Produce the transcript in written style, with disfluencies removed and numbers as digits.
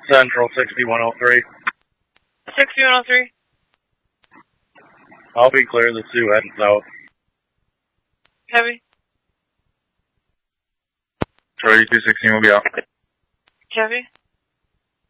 Central 6103. 6103. I'll be clear, the Sioux heading south. Heavy. Charlie 216 will be out. Heavy.